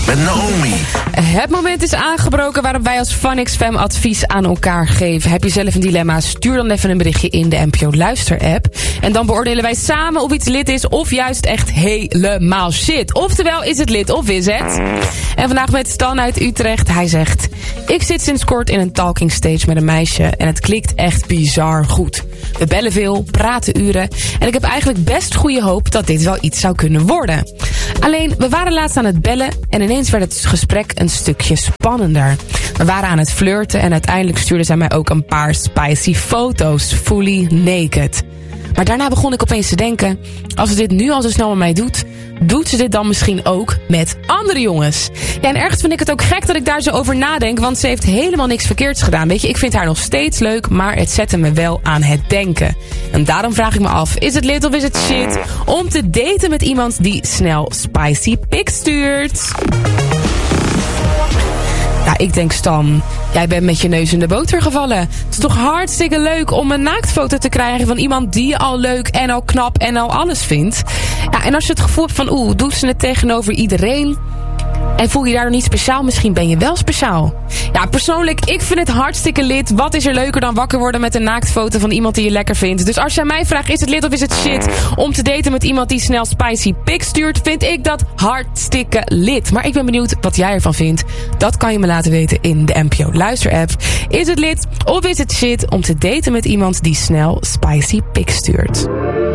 met Naomi. Het moment is aangebroken waarop wij als FunXFam advies aan elkaar geven. Heb je zelf een dilemma? Stuur dan even een berichtje in de NPO Luister app. En dan beoordelen wij samen of iets lit is of juist echt helemaal shit. Oftewel, is het lit of is het? En vandaag met Stan uit Utrecht. Hij zegt: ik zit sinds kort in een talking stage met een meisje en het klikt echt bizar goed. We bellen veel, praten uren en ik heb eigenlijk best goede hoop dat dit wel iets zou kunnen worden. Alleen, we waren laatst aan het bellen en ineens werd het gesprek een stukje spannender. We waren aan het flirten en uiteindelijk stuurde zij mij ook een paar spicy foto's, fully naked. Maar daarna begon ik opeens te denken, als ze dit nu al zo snel met mij doet, doet ze dit dan misschien ook met andere jongens? Ja, en ergens vind ik het ook gek dat ik daar zo over nadenk, want ze heeft helemaal niks verkeerds gedaan. Weet je, ik vind haar nog steeds leuk, maar het zette me wel aan het denken. En daarom vraag ik me af, is het lit of is het shit om te daten met iemand die snel spicy pics stuurt? Ja, ik denk, Stan, jij bent met je neus in de boter gevallen. Het is toch hartstikke leuk om een naaktfoto te krijgen van iemand die je al leuk en al knap en al alles vindt. Ja, en als je het gevoel hebt van, doet ze het tegenover iedereen en voel je daar niet speciaal, misschien ben je wel speciaal. Ja, persoonlijk, ik vind het hartstikke lit. Wat is er leuker dan wakker worden met een naaktfoto van iemand die je lekker vindt? Dus als jij mij vraagt, is het lit of is het shit om te daten met iemand die snel spicy pics stuurt, vind ik dat hartstikke lit. Maar ik ben benieuwd wat jij ervan vindt. Dat kan je me laten weten in de NPO Luister app. Is het lit of is het shit om te daten met iemand die snel spicy pics stuurt?